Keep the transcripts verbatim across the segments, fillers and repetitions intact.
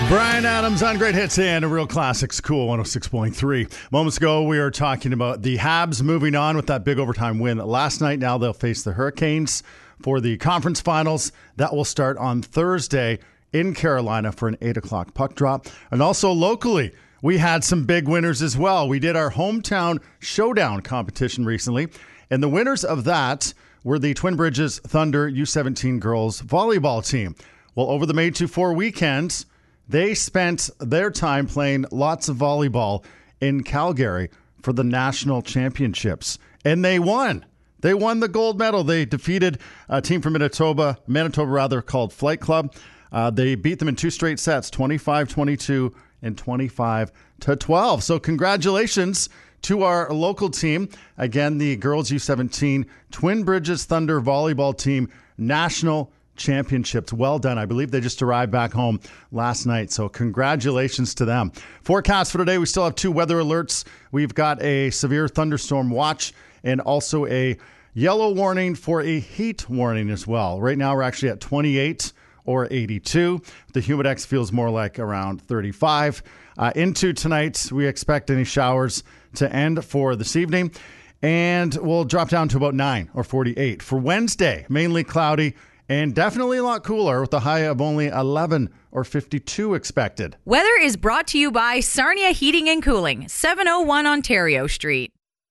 Bryan Adams on Great Hits and a Real Classics, Cool one oh six point three. Moments ago, we were talking about the Habs moving on with that big overtime win last night. Now they'll face the Hurricanes for the conference finals. That will start on Thursday in Carolina for an eight o'clock puck drop. And also locally, we had some big winners as well. We did our hometown showdown competition recently, and the winners of that were the Twin Bridges Thunder U seventeen girls volleyball team. Well, over the May two four weekends, they spent their time playing lots of volleyball in Calgary for the national championships, and they won. They won the gold medal. They defeated a team from Manitoba, Manitoba rather, called Flight Club. Uh, they beat them in two straight sets, twenty-five twenty-two and twenty-five to twelve. So congratulations to our local team. Again, the girls U seventeen Twin Bridges Thunder volleyball team national championships. Well done. I believe they just arrived back home last night. So congratulations to them. Forecast for today, we still have two weather alerts. We've got a severe thunderstorm watch and also a yellow warning for a heat warning as well. Right now, we're actually at twenty-eight or eighty-two. The Humidex feels more like around thirty-five. Uh, into tonight, we expect any showers to end for this evening, and we'll drop down to about nine or forty-eight. For Wednesday, mainly cloudy and definitely a lot cooler with a high of only eleven or fifty-two expected. Weather is brought to you by Sarnia Heating and Cooling, seven oh one Ontario Street.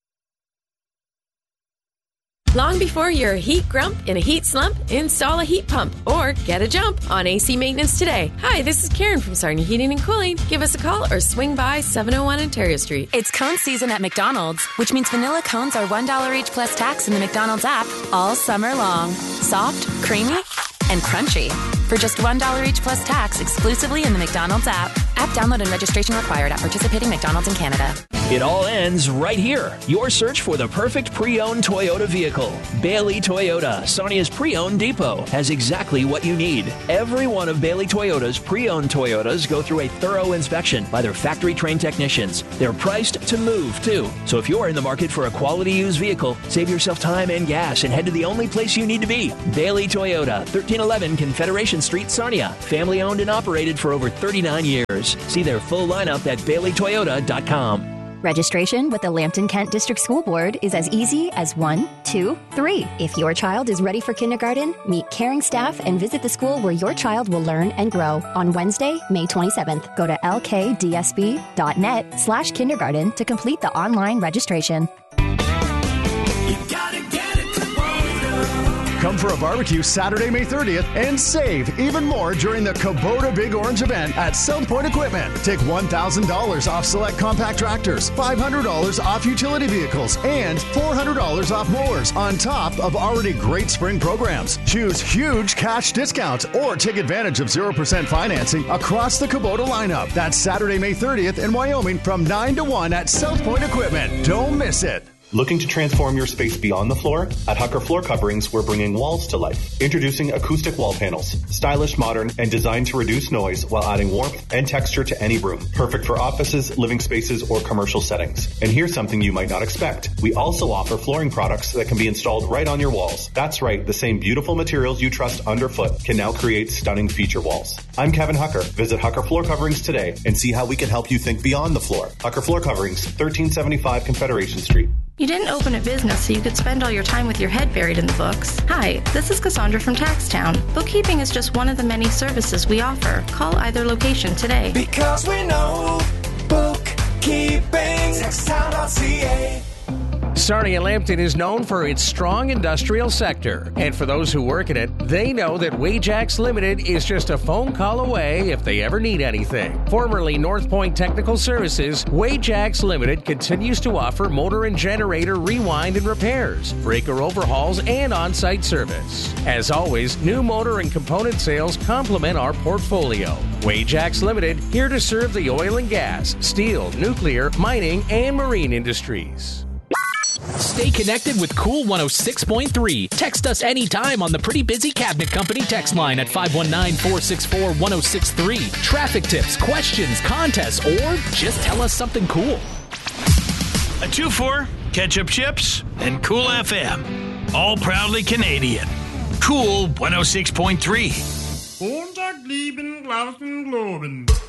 Long before you're a heat grump in a heat slump, install a heat pump or get a jump on A C maintenance today. Hi, this is Karen from Sarnia Heating and Cooling. Give us a call or swing by seven oh one Ontario Street. It's cone season at McDonald's, which means vanilla cones are one dollar each plus tax in the McDonald's app all summer long. Soft, creamy, and crunchy. For just one dollar each plus tax exclusively in the McDonald's app. App download and registration required at participating McDonald's in Canada. It all ends right here. Your search for the perfect pre-owned Toyota vehicle. Bailey Toyota, Sarnia's pre-owned depot, has exactly what you need. Every one of Bailey Toyota's pre-owned Toyotas go through a thorough inspection by their factory-trained technicians. They're priced to move, too. So if you're in the market for a quality used vehicle, save yourself time and gas and head to the only place you need to be. Bailey Toyota, thirteen eleven Confederation Street, Sarnia. Family owned and operated for over thirty-nine years. See their full lineup at bailey toyota dot com. Registration with the Lambton Kent District School Board is as easy as one, two, three. If your child is ready for kindergarten, meet caring staff and visit the school where your child will learn and grow on Wednesday, May twenty-seventh. Go to l k d s b dot net slash kindergarten to complete the online registration. Come for a barbecue Saturday, May thirtieth, and save even more during the Kubota Big Orange event at South Point Equipment. Take one thousand dollars off select compact tractors, five hundred dollars off utility vehicles, and four hundred dollars off mowers on top of already great spring programs. Choose huge cash discounts or take advantage of zero percent financing across the Kubota lineup. That's Saturday, May thirtieth in Wyoming from nine to one at South Point Equipment. Don't miss it. Looking to transform your space beyond the floor? At Hucker Floor Coverings, we're bringing walls to life. Introducing acoustic wall panels. Stylish, modern, and designed to reduce noise while adding warmth and texture to any room. Perfect for offices, living spaces, or commercial settings. And here's something you might not expect. We also offer flooring products that can be installed right on your walls. That's right, the same beautiful materials you trust underfoot can now create stunning feature walls. I'm Kevin Hucker. Visit Hucker Floor Coverings today and see how we can help you think beyond the floor. Hucker Floor Coverings, thirteen seventy-five Confederation Street. You didn't open a business so you could spend all your time with your head buried in the books. Hi, this is Cassandra from Taxtown. Bookkeeping is just one of the many services we offer. Call either location today. Because we know bookkeeping. Taxtown dot c a. Sarnia Lambton is known for its strong industrial sector. And for those who work in it, they know that Wajax Limited is just a phone call away if they ever need anything. Formerly North Point Technical Services, Wajax Limited continues to offer motor and generator rewind and repairs, breaker overhauls, and on-site service. As always, new motor and component sales complement our portfolio. Wajax Limited, here to serve the oil and gas, steel, nuclear, mining, and marine industries. Stay connected with Cool one oh six point three. Text us anytime on the Pretty Busy Cabinet Company text line at five one nine, four six four, one oh six three. Traffic tips, questions, contests, or just tell us something cool. A two four, Ketchup Chips, and Cool F M. All proudly Canadian. Cool one oh six point three. Montag, lieben, Glauben, Globen.